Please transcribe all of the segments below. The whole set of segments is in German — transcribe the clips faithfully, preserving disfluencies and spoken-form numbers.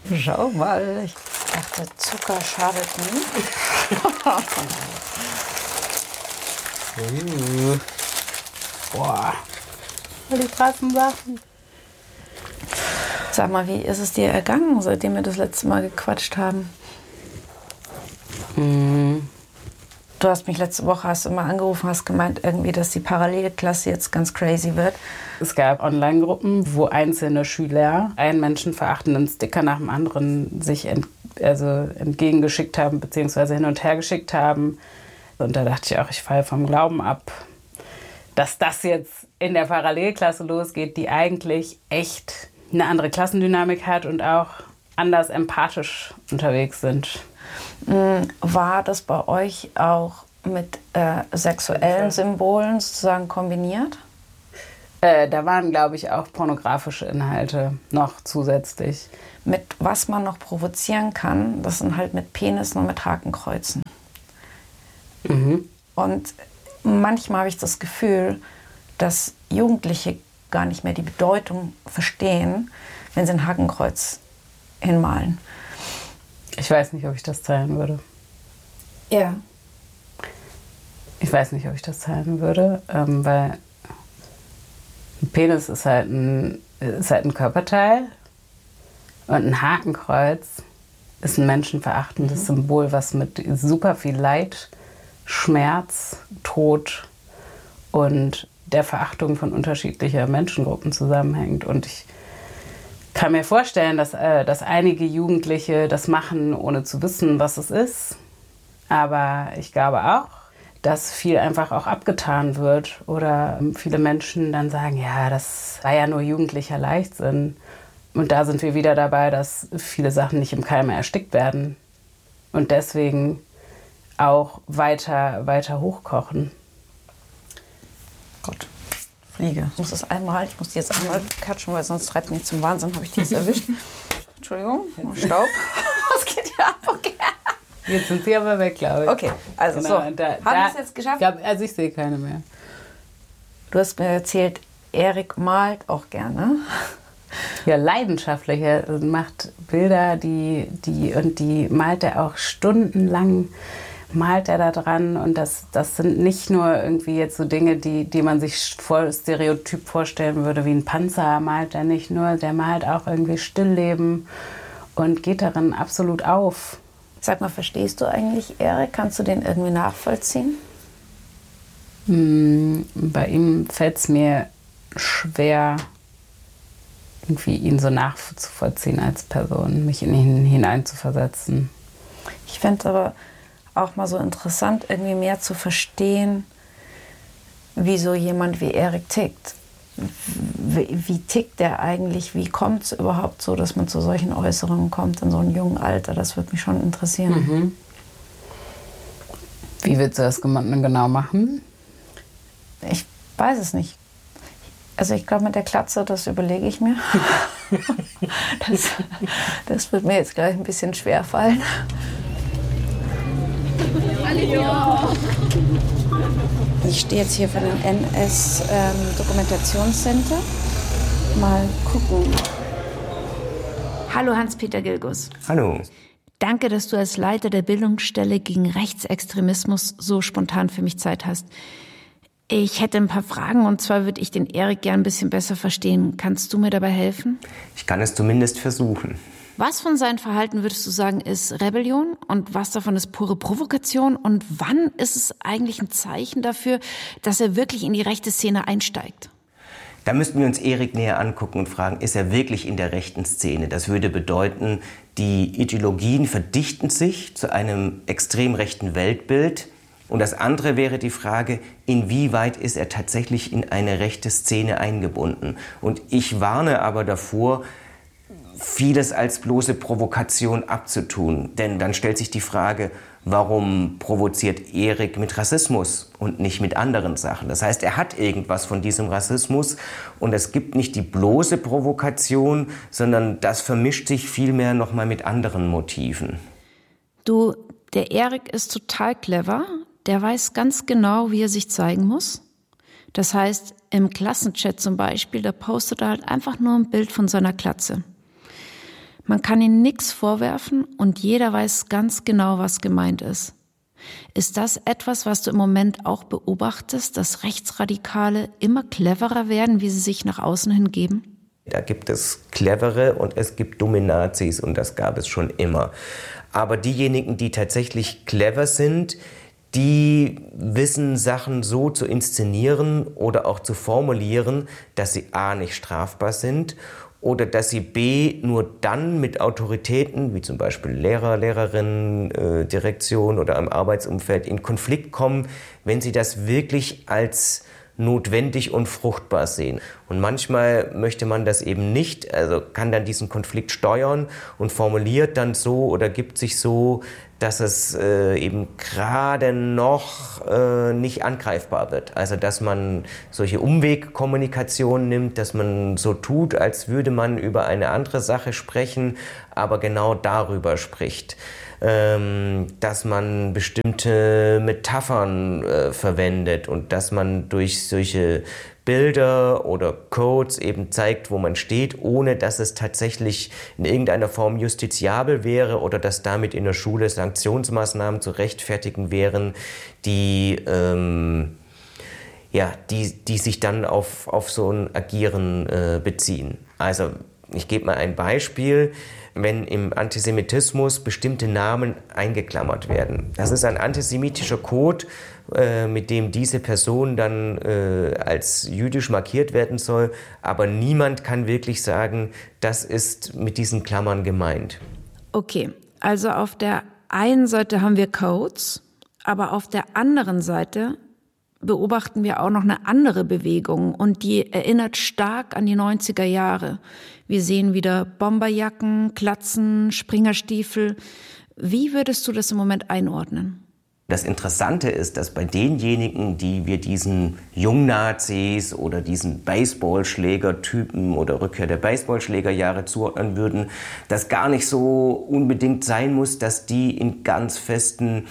Schau mal, ich dachte, Zucker schadet nicht. uh. Boah. Die krassen Sachen. Sag mal, wie ist es dir ergangen, seitdem wir das letzte Mal gequatscht haben? Mm. Du hast mich letzte Woche, hast du mal angerufen, hast gemeint irgendwie, dass die Parallelklasse jetzt ganz crazy wird. Es gab Online-Gruppen, wo einzelne Schüler einen menschenverachtenden Sticker nach dem anderen sich ent, also entgegengeschickt haben, beziehungsweise hin und her geschickt haben. Und da dachte ich auch, ich falle vom Glauben ab, dass das jetzt in der Parallelklasse losgeht, die eigentlich echt eine andere Klassendynamik hat und auch anders empathisch unterwegs sind. War das bei euch auch mit äh, sexuellen Symbolen sozusagen kombiniert? Äh, da waren, glaube ich, auch pornografische Inhalte noch zusätzlich. Mit was man noch provozieren kann, das sind halt mit Penissen und mit Hakenkreuzen. Mhm. Und manchmal habe ich das Gefühl, dass Jugendliche gar nicht mehr die Bedeutung verstehen, wenn sie ein Hakenkreuz hinmalen. Ich weiß nicht, ob ich das teilen würde. Ja. Ich weiß nicht, ob ich das teilen würde, ähm, weil ein Penis ist halt ein, ist halt ein Körperteil und ein Hakenkreuz ist ein menschenverachtendes mhm. Symbol, was mit super viel Leid, Schmerz, Tod und der Verachtung von unterschiedlicher Menschengruppen zusammenhängt. Und ich kann mir vorstellen, dass, äh, dass einige Jugendliche das machen, ohne zu wissen, was es ist. Aber ich glaube auch, dass viel einfach auch abgetan wird oder viele Menschen dann sagen, ja, das war ja nur jugendlicher Leichtsinn. Und da sind wir wieder dabei, dass viele Sachen nicht im Keime erstickt werden und deswegen auch weiter, weiter hochkochen. Gott, Fliege. Ich muss das einmal, ich muss die jetzt einmal catchen, weil sonst treibt mich zum Wahnsinn, habe ich die jetzt erwischt. Entschuldigung, Staub. Was geht hier ab? Okay. Jetzt sind sie aber weg, glaube ich. Okay, also genau, so. Da, Haben da, wir es jetzt geschafft? Ich glaub, also ich sehe keine mehr. Du hast mir erzählt, Erik malt auch gerne. Ja, leidenschaftlich. Er macht Bilder, die, die, und die malt er auch stundenlang, malt er da dran. Und das, das sind nicht nur irgendwie jetzt so Dinge, die, die man sich voll stereotyp vorstellen würde, wie ein Panzer malt er nicht nur, der malt auch irgendwie Stillleben und geht darin absolut auf. Sag mal, verstehst du eigentlich Erik? Kannst du den irgendwie nachvollziehen? Hm, bei ihm fällt es mir schwer, irgendwie ihn so nachzuvollziehen als Person, mich in ihn hineinzuversetzen. Ich fände es aber auch mal so interessant, irgendwie mehr zu verstehen, wie so jemand wie Erik tickt. Wie, wie tickt der eigentlich? Wie kommt es überhaupt so, dass man zu solchen Äußerungen kommt in so einem jungen Alter? Das würde mich schon interessieren. Mhm. Wie willst du das genau machen? Ich weiß es nicht. Also ich glaube, mit der Glatze, das überlege ich mir. das, das wird mir jetzt gleich ein bisschen schwer fallen. Ich stehe jetzt hier vor dem N S-Dokumentationscenter. Ähm, Mal gucken. Hallo Hans-Peter Gilgus. Hallo. Danke, dass du als Leiter der Bildungsstelle gegen Rechtsextremismus so spontan für mich Zeit hast. Ich hätte ein paar Fragen und zwar würde ich den Erik gern ein bisschen besser verstehen. Kannst du mir dabei helfen? Ich kann es zumindest versuchen. Was von seinem Verhalten würdest du sagen ist Rebellion und was davon ist pure Provokation und wann ist es eigentlich ein Zeichen dafür, dass er wirklich in die rechte Szene einsteigt? Da müssten wir uns Erik näher angucken und fragen, ist er wirklich in der rechten Szene? Das würde bedeuten, die Ideologien verdichten sich zu einem extrem rechten Weltbild. Und das andere wäre die Frage, inwieweit ist er tatsächlich in eine rechte Szene eingebunden? Und ich warne aber davor, vieles als bloße Provokation abzutun. Denn dann stellt sich die Frage, warum provoziert Erik mit Rassismus und nicht mit anderen Sachen? Das heißt, er hat irgendwas von diesem Rassismus und es gibt nicht die bloße Provokation, sondern das vermischt sich vielmehr nochmal mit anderen Motiven. Du, der Erik ist total clever. Der weiß ganz genau, wie er sich zeigen muss. Das heißt, im Klassenchat zum Beispiel, da postet er halt einfach nur ein Bild von seiner Glatze. Man kann ihnen nichts vorwerfen und jeder weiß ganz genau, was gemeint ist. Ist das etwas, was du im Moment auch beobachtest, dass Rechtsradikale immer cleverer werden, wie sie sich nach außen hin geben? Da gibt es clevere und es gibt dumme Nazis und das gab es schon immer. Aber diejenigen, die tatsächlich clever sind, die wissen, Sachen so zu inszenieren oder auch zu formulieren, dass sie a. nicht strafbar sind oder dass sie b. nur dann mit Autoritäten, wie zum Beispiel Lehrer, Lehrerinnen, äh, Direktion oder im Arbeitsumfeld in Konflikt kommen, wenn sie das wirklich als notwendig und fruchtbar sehen. Und manchmal möchte man das eben nicht, also kann dann diesen Konflikt steuern und formuliert dann so oder gibt sich so, dass es äh, eben gerade noch äh, nicht angreifbar wird. Also dass man solche Umwegkommunikation nimmt, dass man so tut, als würde man über eine andere Sache sprechen, aber genau darüber spricht. Ähm, dass man bestimmte Metaphern äh, verwendet und dass man durch solche Bilder oder Codes eben zeigt, wo man steht, ohne dass es tatsächlich in irgendeiner Form justiziabel wäre oder dass damit in der Schule Sanktionsmaßnahmen zu rechtfertigen wären, die, ähm, ja, die, die sich dann auf, auf so ein Agieren äh, beziehen. Also ich gebe mal ein Beispiel. Wenn im Antisemitismus bestimmte Namen eingeklammert werden. Das ist ein antisemitischer Code, äh, mit dem diese Person dann äh, als jüdisch markiert werden soll, aber niemand kann wirklich sagen, das ist mit diesen Klammern gemeint. Okay, also auf der einen Seite haben wir Codes, aber auf der anderen Seite beobachten wir auch noch eine andere Bewegung und die erinnert stark an die neunziger Jahre. Wir sehen wieder Bomberjacken, Glatzen, Springerstiefel. Wie würdest du das im Moment einordnen? Das Interessante ist, dass bei denjenigen, die wir diesen Jungnazis oder diesen Baseballschläger-Typen oder Rückkehr der Baseballschlägerjahre zuordnen würden, das gar nicht so unbedingt sein muss, dass die in ganz festen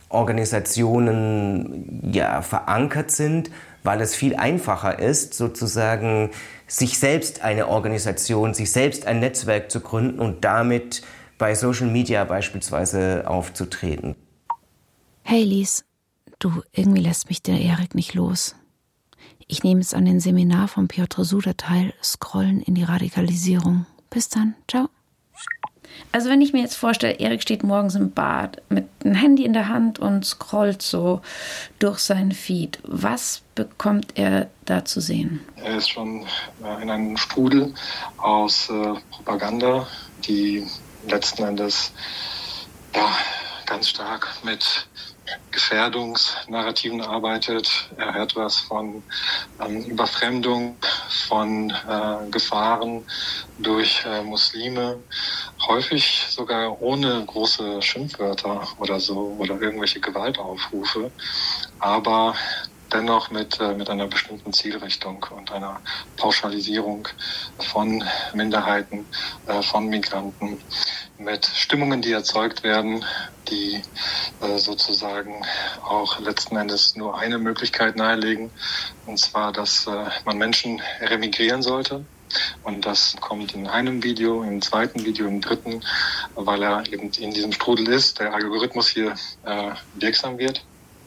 Organisationen ja, verankert sind, weil es viel einfacher ist, sozusagen sich selbst eine Organisation, sich selbst ein Netzwerk zu gründen und damit bei Social Media beispielsweise aufzutreten. Hey Lies, du, irgendwie lässt mich der Erik nicht los. Ich nehme jetzt an dem Seminar von Piotr Suder teil, Scrollen in die Radikalisierung. Bis dann, ciao. Also wenn ich mir jetzt vorstelle, Erik steht morgens im Bad mit einem Handy in der Hand und scrollt so durch seinen Feed. Was bekommt er da zu sehen? Er ist schon in einem Strudel aus äh, Propaganda, die letzten Endes ja, ganz stark mit Gefährdungsnarrativen arbeitet. Er hört was von ähm, Überfremdung, von äh, Gefahren durch äh, Muslime, häufig sogar ohne große Schimpfwörter oder so oder irgendwelche Gewaltaufrufe, aber dennoch mit, äh, mit einer bestimmten Zielrichtung und einer Pauschalisierung von Minderheiten, äh, von Migranten, mit Stimmungen, die erzeugt werden, die äh, sozusagen auch letzten Endes nur eine Möglichkeit nahelegen, und zwar, dass äh, man Menschen remigrieren sollte. Und das kommt in einem Video, im zweiten Video, im dritten, weil er eben in diesem Strudel ist, der Algorithmus hier äh, wirksam wird.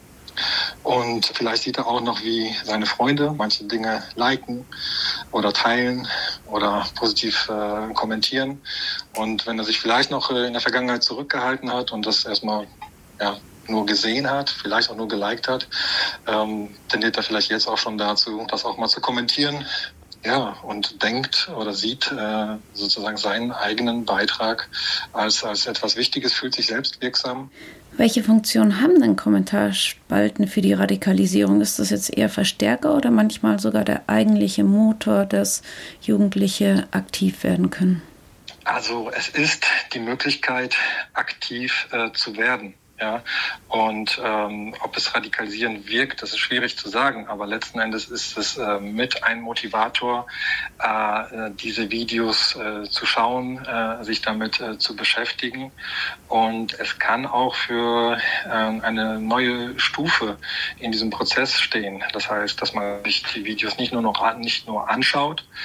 Und vielleicht sieht er auch noch, wie seine Freunde manche Dinge liken oder teilen oder positiv äh, kommentieren. Und wenn er sich vielleicht noch äh, in der Vergangenheit zurückgehalten hat und das erstmal ja, nur gesehen hat, vielleicht auch nur geliked hat, ähm, tendiert er vielleicht jetzt auch schon dazu, das auch mal zu kommentieren. Ja, und denkt oder sieht äh, sozusagen seinen eigenen Beitrag als, als etwas Wichtiges, fühlt sich selbst wirksam. Welche Funktion haben denn Kommentarspalten für die Radikalisierung? Ist das jetzt eher Verstärker oder manchmal sogar der eigentliche Motor, dass Jugendliche aktiv werden können? Also es ist die Möglichkeit, aktiv äh, zu werden. Ja, und ähm, ob es radikalisieren wirkt, das ist schwierig zu sagen, aber letzten Endes ist es äh, mit ein Motivator, äh, diese Videos äh, zu schauen, äh, sich damit äh, zu beschäftigen, und es kann auch für äh, eine neue Stufe in diesem Prozess stehen. Das heißt, dass man sich die Videos nicht nur noch an, nicht nur anschaut,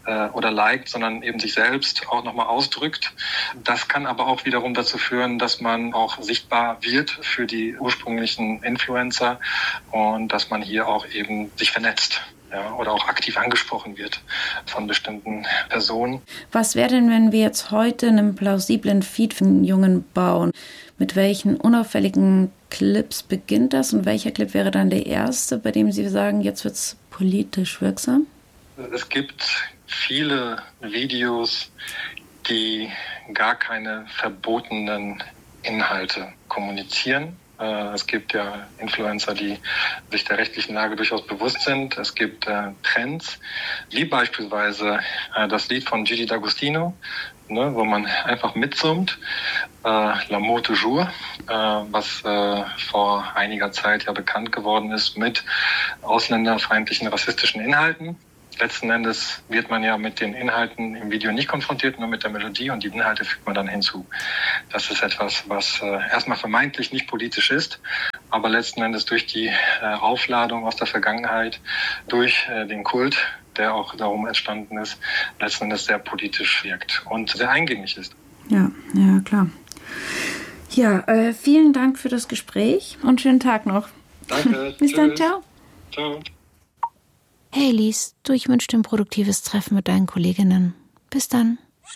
äh, oder liked, sondern eben sich selbst auch nochmal ausdrückt. Das kann aber auch wiederum dazu führen, dass man auch sichtbar wird für die ursprünglichen Influencer und dass man hier auch eben sich vernetzt. Ja, oder auch aktiv angesprochen wird von bestimmten Personen. Was wäre denn, wenn wir jetzt heute einen plausiblen Feed für einen Jungen bauen? Mit welchen unauffälligen Clips beginnt das und welcher Clip wäre dann der erste, bei dem Sie sagen, jetzt wird es politisch wirksam? Es gibt viele Videos, die gar keine verbotenen Inhalte kommunizieren. Es gibt ja Influencer, die sich der rechtlichen Lage durchaus bewusst sind. Es gibt äh, Trends, wie beispielsweise äh, das Lied von Gigi D'Agostino, ne, wo man einfach mitsummt, äh, L'amour toujours, äh, was äh, vor einiger Zeit ja bekannt geworden ist mit ausländerfeindlichen, rassistischen Inhalten. Letzten Endes wird man ja mit den Inhalten im Video nicht konfrontiert, nur mit der Melodie, und die Inhalte fügt man dann hinzu. Das ist etwas, was äh, erstmal vermeintlich nicht politisch ist, aber letzten Endes durch die äh, Aufladung aus der Vergangenheit, durch äh, den Kult, der auch darum entstanden ist, letzten Endes sehr politisch wirkt und sehr eingängig ist. Ja, ja, klar. Ja, äh, vielen Dank für das Gespräch und schönen Tag noch. Danke. Bis dann, ciao. Ciao. Hey Lies, du, ich wünsche dir ein produktives Treffen mit deinen Kolleginnen. Bis dann.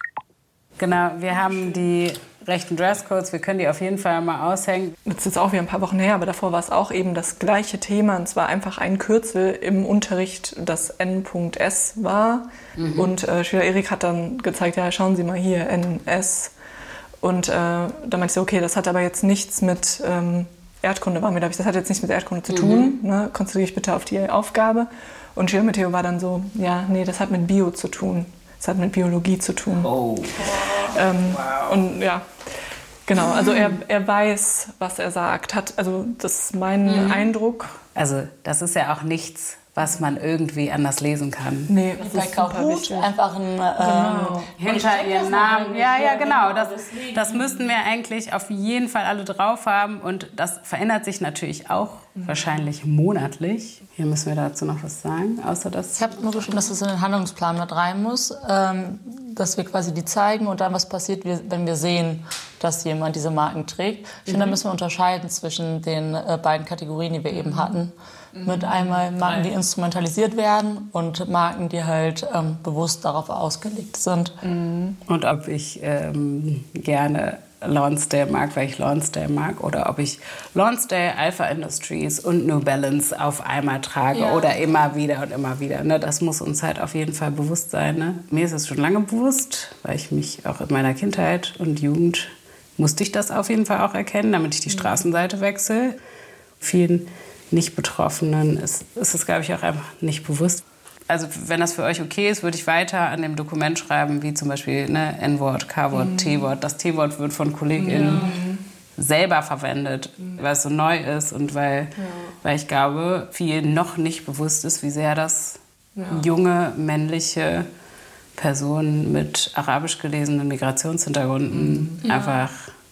Genau, wir haben die rechten Dresscodes, wir können die auf jeden Fall mal aushängen. Das ist jetzt auch wieder ein paar Wochen her, aber davor war es auch eben das gleiche Thema. Und zwar einfach ein Kürzel im Unterricht, das N S war. Mhm. Und äh, Schüler Erik hat dann gezeigt, ja, schauen Sie mal hier, N S. Und äh, da meinte ich so, okay, das hat aber jetzt nichts mit ähm, Erdkunde, war mir, glaube ich, das hat jetzt nichts mit Erdkunde zu tun. Mhm. Ne? Konzentriere dich bitte auf die Aufgabe. Und Schüler Matteo war dann so, ja, nee, das hat mit Bio zu tun. Das hat mit Biologie zu tun. Oh. Ähm, wow. Und ja, genau, also er, er weiß, was er sagt. Hat, also das ist mein mhm. Eindruck. Also das ist ja auch nichts, was man irgendwie anders lesen kann. Nee, das vielleicht auch gut, einfach ein... Genau. Ähm, Hinter ihren Namen. Ja, ja, genau. Das, das müssten wir eigentlich auf jeden Fall alle drauf haben. Und das verändert sich natürlich auch mhm. wahrscheinlich monatlich. Hier müssen wir dazu noch was sagen, außer dass... Ich habe nur geschrieben, dass es in den Handlungsplan mit rein muss, ähm, dass wir quasi die zeigen und dann was passiert, wenn wir sehen, dass jemand diese Marken trägt. Ich finde, mhm. da müssen wir unterscheiden zwischen den äh, beiden Kategorien, die wir eben hatten. Mit einmal Marken, die instrumentalisiert werden und Marken, die halt ähm, bewusst darauf ausgelegt sind. Und ob ich ähm, gerne Lonsdale mag, weil ich Lonsdale mag, oder ob ich Lonsdale, Alpha Industries und New Balance auf einmal trage ja. oder immer wieder und immer wieder. Ne? Das muss uns halt auf jeden Fall bewusst sein. Ne? Mir ist es schon lange bewusst, weil ich mich auch in meiner Kindheit und Jugend musste ich das auf jeden Fall auch erkennen, damit ich die Straßenseite wechsle. Vielen Nicht-Betroffenen ist, ist es, glaube ich, auch einfach nicht bewusst. Also wenn das für euch okay ist, würde ich weiter an dem Dokument schreiben, wie zum Beispiel ne, N-Wort, K-Wort, mhm. T-Wort. Das T-Wort wird von KollegInnen mhm. selber verwendet, mhm. weil es so neu ist und weil, ja. weil ich glaube, vielen noch nicht bewusst ist, wie sehr das ja. junge, männliche Personen mit arabisch gelesenen Migrationshintergründen mhm. ja. einfach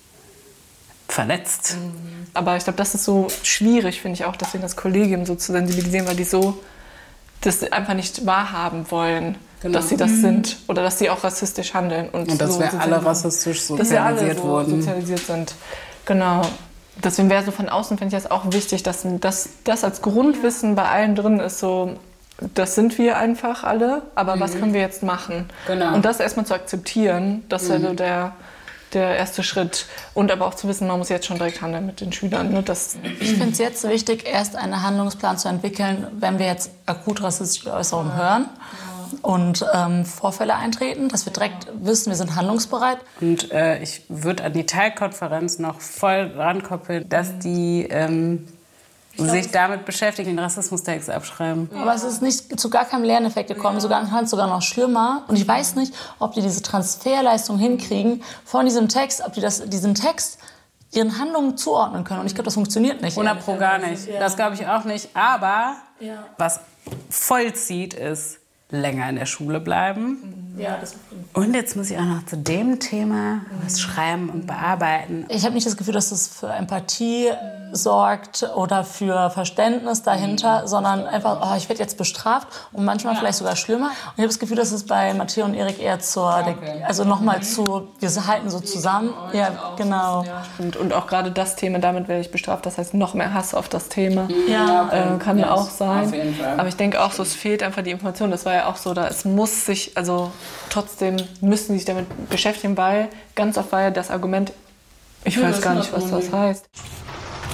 verletzt. Mhm. Aber ich glaube, das ist so schwierig, finde ich auch, deswegen das Kollegium so zu sensibilisieren, weil die so das einfach nicht wahrhaben wollen, genau. dass sie das mhm. sind oder dass sie auch rassistisch handeln. Und, und dass so wir alle rassistisch sozialisiert dass wir alle so wurden. sozialisiert sind. Genau. Deswegen wäre so von außen, finde ich das auch wichtig, dass das, das als Grundwissen bei allen drin ist, so, das sind wir einfach alle, aber mhm. was können wir jetzt machen? Genau. Und das erstmal zu akzeptieren, das ist mhm. also der... der erste Schritt. Und aber auch zu wissen, man muss jetzt schon direkt handeln mit den Schülern. Ne? Das ich finde es jetzt wichtig, erst einen Handlungsplan zu entwickeln, wenn wir jetzt akut rassistische Äußerungen hören und ähm, Vorfälle eintreten, dass wir direkt wissen, wir sind handlungsbereit. Und äh, ich würde an die Teilkonferenz noch voll rankoppeln, dass die ähm, sich damit beschäftigen, den Rassismustext abschreiben. Aber es ist nicht zu gar keinem Lerneffekt gekommen, sogar anhand sogar noch schlimmer. Und ich weiß nicht, ob die diese Transferleistung hinkriegen von diesem Text, ob die das, diesen Text ihren Handlungen zuordnen können. Und ich glaube, das funktioniert nicht. hundert Pro gar nicht. Das glaube ich auch nicht. Aber ja. was vollzieht, ist länger in der Schule bleiben. Ja, das und jetzt muss ich auch noch zu dem Thema was schreiben und bearbeiten. Ich habe nicht das Gefühl, dass das für Empathie sorgt oder für Verständnis dahinter, sondern einfach, oh, ich werde jetzt bestraft und manchmal vielleicht sogar schlimmer. Und ich habe das Gefühl, dass es bei Matteo und Erik eher zur, okay. also nochmal zu, wir halten so zusammen. Ja, genau. Ja. Und, und auch gerade das Thema, damit werde ich bestraft, das heißt noch mehr Hass auf das Thema, ja. äh, kann ja auch sein. Auf jeden Fall. Aber ich denke auch so, es fehlt einfach die Information. Das war ja auch so, da es muss sich, also trotzdem müssen sie sich damit beschäftigen, weil ganz oft war ja das Argument, ich weiß gar nicht, was das heißt.